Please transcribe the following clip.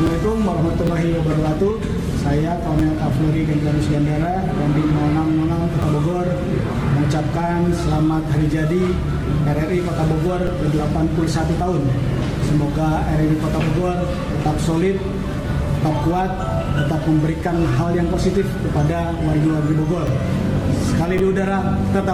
Assalamualaikum warahmatullahi wabarakatuh. Saya Kolonel Kavaleri Gendarus Gandara, Kodim 0606 Kota Bogor, mengucapkan selamat hari jadi RRI Kota Bogor ke-81 tahun. Semoga RRI Kota Bogor tetap solid, tetap kuat, tetap memberikan hal yang positif kepada warga Bogor. Sekali di udara, tetap